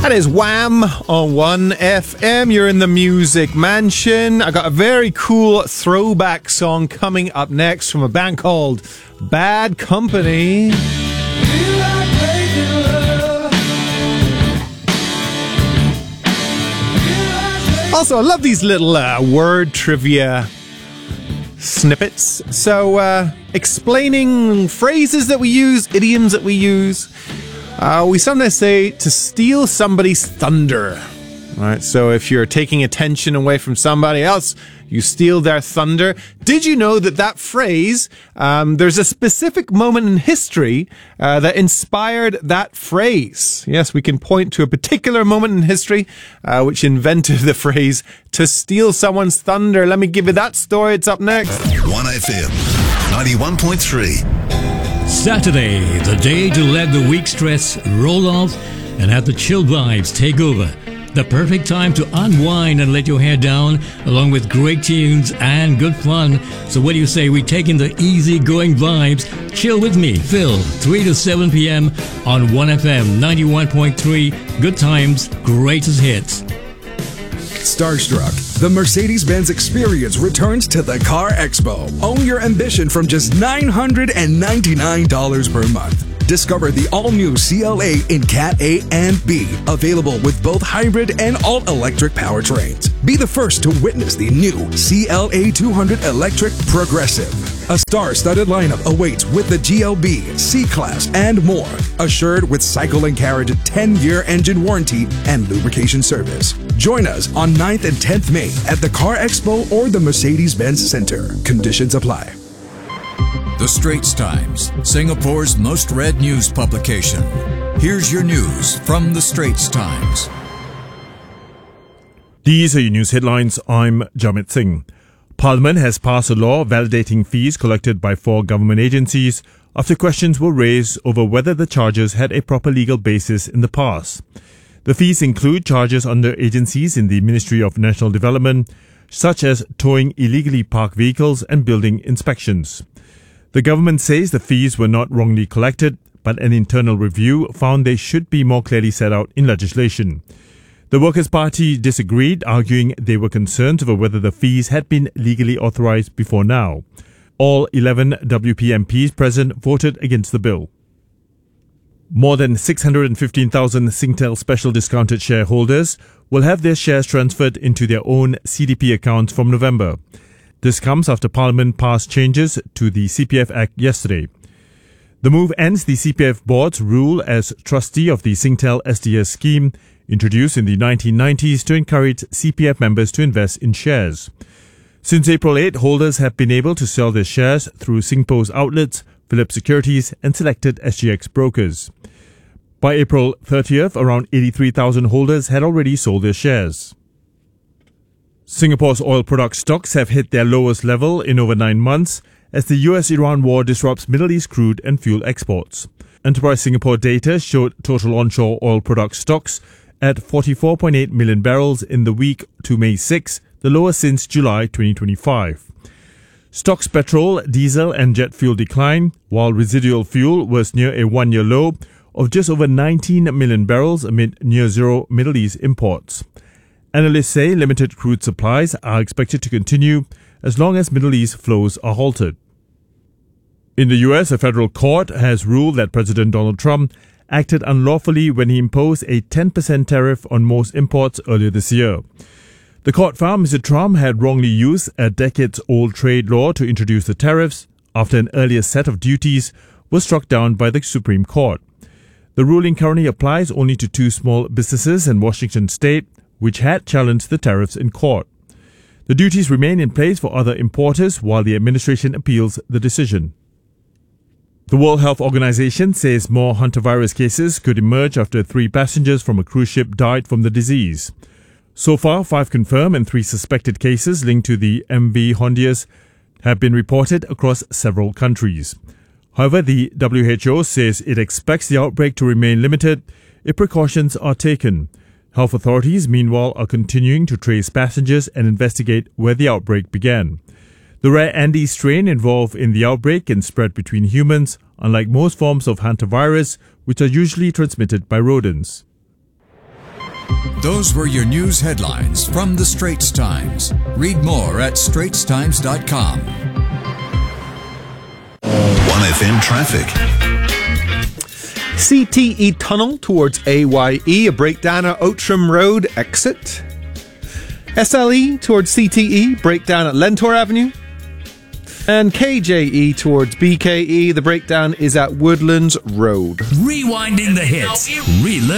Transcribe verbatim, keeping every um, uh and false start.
That is Wham on one F M. You're in the Music Mansion. I got a very cool throwback song coming up next from a band called Bad Company. Also, I love these little uh, word trivia snippets. So, uh, explaining phrases that we use, idioms that we use. Uh, we sometimes say to steal somebody's thunder. Right? So if you're taking attention away from somebody else, you steal their thunder. Did you know that that phrase, um, there's a specific moment in history uh, that inspired that phrase? Yes, we can point to a particular moment in history uh, which invented the phrase to steal someone's thunder. Let me give you that story. It's up next. one F M, ninety-one point three. Saturday, the day to let the week stress roll off and have the chill vibes take over. The perfect time to unwind and let your hair down, along with great tunes and good fun. So what do you say we take in the easy-going vibes? Chill with me, Phil, three to seven p.m. on one F M ninety-one point three. Good times, greatest hits. Starstruck, the Mercedes-Benz experience returns to the Car Expo. Own your ambition from just nine hundred ninety-nine dollars per month. Discover the all-new C L A in Cat A and B, available with both hybrid and all-electric powertrains. Be the first to witness the new C L A two hundred Electric Progressive. A star-studded lineup awaits with the G L B, C-Class, and more. Assured with Cycle and Carriage ten-year engine warranty and lubrication service. Join us on ninth and tenth May at the Car Expo or the Mercedes-Benz Center. Conditions apply. The Straits Times, Singapore's most read news publication. Here's your news from The Straits Times. These are your news headlines. I'm Jamit Singh. Parliament has passed a law validating fees collected by four government agencies after questions were raised over whether the charges had a proper legal basis in the past. The fees include charges under agencies in the Ministry of National Development, such as towing illegally parked vehicles and building inspections. The government says the fees were not wrongly collected, but an internal review found they should be more clearly set out in legislation. The Workers' Party disagreed, arguing they were concerned over whether the fees had been legally authorized before now. All eleven W P M Ps present voted against the bill. More than six hundred fifteen thousand Singtel special discounted shareholders will have their shares transferred into their own C D P accounts from November. This comes after Parliament passed changes to the C P F Act yesterday. The move ends the C P F board's rule as trustee of the Singtel S D S scheme, introduced in the nineteen nineties to encourage C P F members to invest in shares. Since April eighth, holders have been able to sell their shares through Singpost outlets, Philips Securities and selected S G X brokers. By April thirtieth, around eighty-three thousand holders had already sold their shares. Singapore's oil product stocks have hit their lowest level in over nine months as the U S Iran war disrupts Middle East crude and fuel exports. Enterprise Singapore data showed total onshore oil product stocks at forty-four point eight million barrels in the week to May sixth, the lowest since July twenty twenty-five. Stocks petrol, diesel and jet fuel declined, while residual fuel was near a one-year low of just over nineteen million barrels amid near-zero Middle East imports. Analysts say limited crude supplies are expected to continue as long as Middle East flows are halted. In the U S, a federal court has ruled that President Donald Trump acted unlawfully when he imposed a ten percent tariff on most imports earlier this year. The court found Mister Trump had wrongly used a decades-old trade law to introduce the tariffs after an earlier set of duties was struck down by the Supreme Court. The ruling currently applies only to two small businesses in Washington state, which had challenged the tariffs in court. The duties remain in place for other importers while the administration appeals the decision. The World Health Organization says more hantavirus cases could emerge after three passengers from a cruise ship died from the disease. So far, five confirmed and three suspected cases linked to the M V Hondias have been reported across several countries. However, the W H O says it expects the outbreak to remain limited if precautions are taken. Health authorities, meanwhile, are continuing to trace passengers and investigate where the outbreak began. The rare Andes strain involved in the outbreak can spread between humans, unlike most forms of hantavirus, which are usually transmitted by rodents. Those were your news headlines from the Straits Times. Read more at straits times dot com. one F M traffic. C T E Tunnel towards A Y E, a breakdown at Outram Road exit. S L E towards C T E, breakdown at Lentor Avenue. And K J E towards B K E, the breakdown is at Woodlands Road. Rewinding the hits. Relive